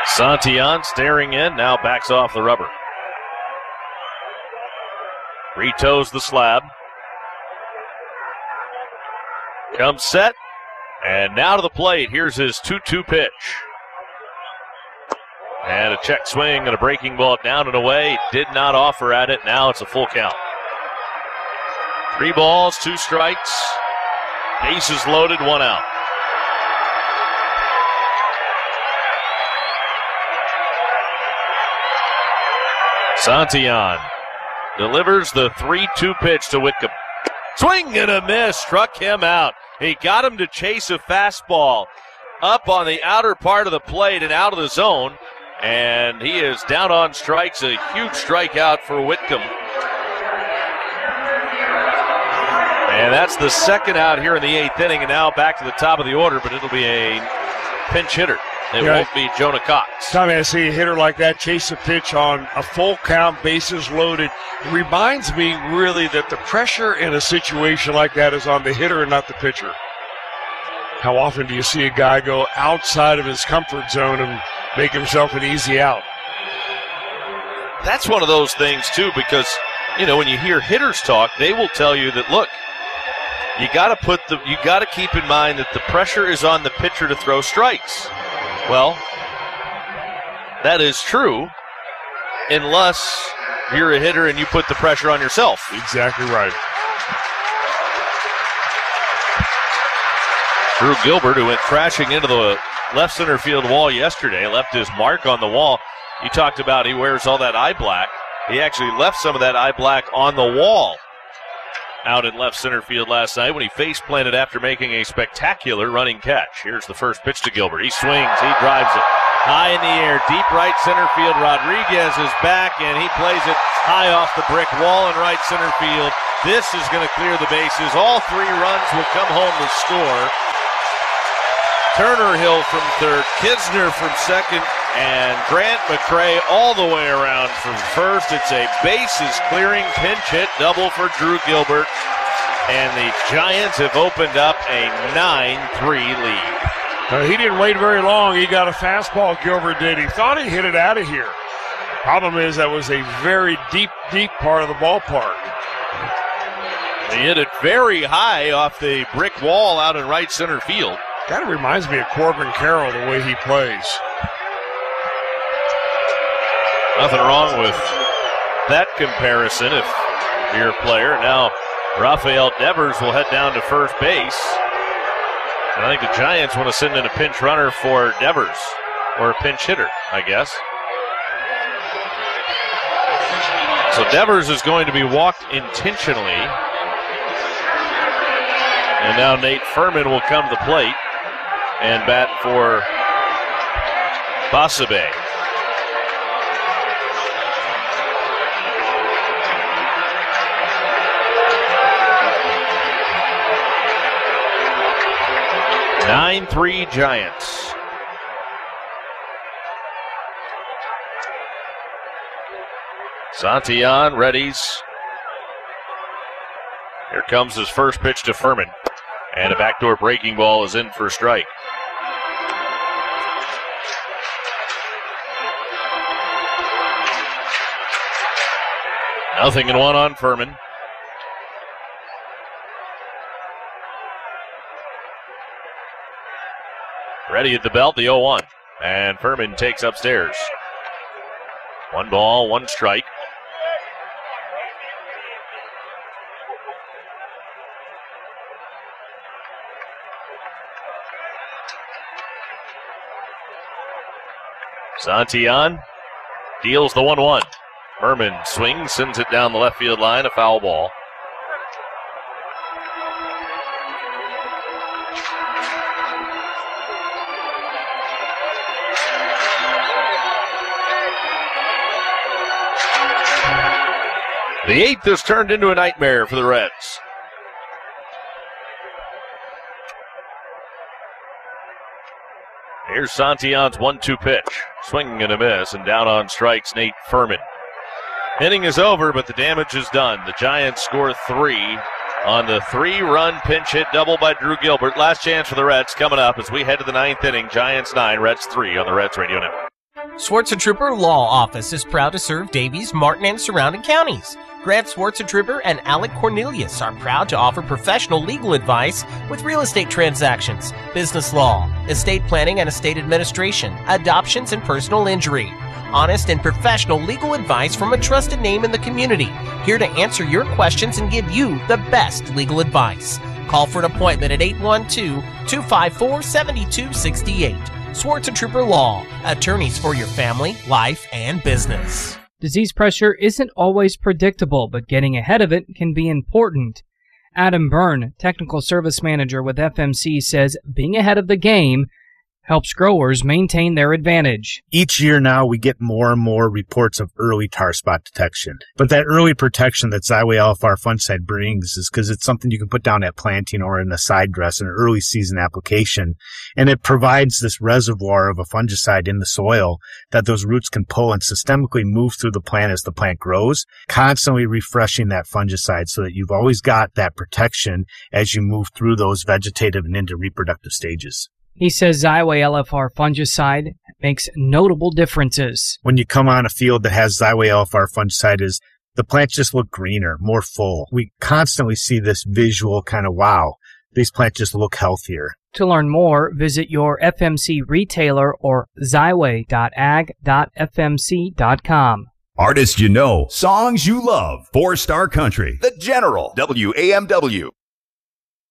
Santillan staring in, now backs off the rubber. Retoes the slab. Comes set. And now to the plate. Here's his 2-2 pitch. And a check swing and a breaking ball down and away. Did not offer at it. Now it's a full count. 3 balls, 2 strikes. Bases loaded, 1 out. Santillan delivers the 3-2 pitch to Whitcomb. Swing and a miss, struck him out. He got him to chase a fastball up on the outer part of the plate and out of the zone. And he is down on strikes, a huge strikeout for Whitcomb. And that's the second out here in the 8th inning, and now back to the top of the order, but it'll be a pinch hitter. It won't be Jonah Cox. Time I see a hitter like that chase a pitch on a full count, bases loaded, it reminds me really that the pressure in a situation like that is on the hitter and not the pitcher. How often do you see a guy go outside of his comfort zone and make himself an easy out? That's one of those things, too, because, you know, when you hear hitters talk, they will tell you that, look, you got to keep in mind that the pressure is on the pitcher to throw strikes. Well, that is true unless you're a hitter and you put the pressure on yourself. Exactly right. Drew Gilbert, who went crashing into the left center field wall yesterday, left his mark on the wall. You talked about he wears all that eye black. He actually left some of that eye black on the wall out in left center field last night when he face planted after making a spectacular running catch. Here's the first pitch to Gilbert. He swings, he drives it high in the air, deep right center field. Rodriguez is back, and he plays it high off the brick wall in right center field. This is going to clear the bases. All 3 runs will come home to score. Turner Hill from third, Kisner from second, and Grant McCray all the way around from first. It's a bases-clearing pinch hit double for Drew Gilbert, and the Giants have opened up a 9-3 lead. He didn't wait very long. He got a fastball, Gilbert did. He thought he hit it out of here. Problem is that was a very deep, deep part of the ballpark. He hit it very high off the brick wall out in right center field. Kind of reminds me of Corbin Carroll, the way he plays. Nothing wrong with that comparison if you're a player. Now, Rafael Devers will head down to first base. And I think the Giants want to send in a pinch runner for Devers, or a pinch hitter, I guess. So Devers is going to be walked intentionally. And now Nate Furman will come to the plate and bat for Basabe. Nine 9-3 Giants. Santillan readies. Here comes his first pitch to Furman. And a backdoor breaking ball is in for a strike. Nothing in one on Furman. Ready at the belt, the 0-1. And Furman takes upstairs. 1 ball, 1 strike. Santillan deals the 1-1. Furman swings, sends it down the left field line, a foul ball. The 8th has turned into a nightmare for the Reds. Here's Santillan's 1-2 pitch. Swinging and a miss, and down on strikes, Nate Furman. Inning is over, but the damage is done. The Giants score 3 on the 3-run pinch hit double by Drew Gilbert. Last chance for the Reds coming up as we head to the 9th inning. Giants 9, Reds 3 on the Reds Radio Network. Swartz-Trooper Law Office is proud to serve Davies, Martin, and surrounding counties. Grant Swartz-Trooper and Alec Cornelius are proud to offer professional legal advice with real estate transactions, business law, estate planning and estate administration, adoptions, and personal injury. Honest and professional legal advice from a trusted name in the community, here to answer your questions and give you the best legal advice. Call for an appointment at 812-254-7268. Swartz-Trooper Law, attorneys for your family, life, and business. Disease pressure isn't always predictable, but getting ahead of it can be important. Adam Byrne, Technical Service Manager with FMC, says being ahead of the game helps growers maintain their advantage. Each year now we get more and more reports of early tar spot detection. But that early protection that Xyway LFR fungicide brings is because it's something you can put down at planting or in a side dress in an early season application. And it provides this reservoir of a fungicide in the soil that those roots can pull and systemically move through the plant as the plant grows, constantly refreshing that fungicide so that you've always got that protection as you move through those vegetative and into reproductive stages. He says Xyway LFR fungicide makes notable differences. When you come on a field that has Xyway LFR fungicide, the plants just look greener, more full. We constantly see this visual kind of, wow, these plants just look healthier. To learn more, visit your FMC retailer or xyway.ag.fmc.com. Artists you know, songs you love. 4-Star Country. The General. WAMW.